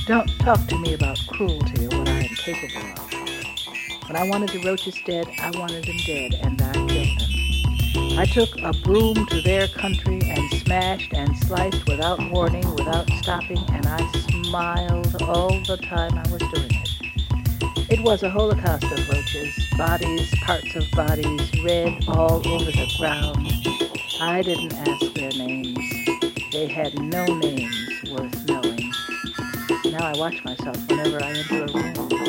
Don't talk to me about cruelty or what I am capable of. When I wanted the roaches dead, I wanted them dead, and I killed them. I took a broom to their country and smashed and sliced without warning, without stopping, and I smiled all the time I was doing it. It was a holocaust of roaches, bodies, parts of bodies, red all over the ground. I didn't ask their names. They had no names worth knowing. Now I watch myself whenever I enter a room.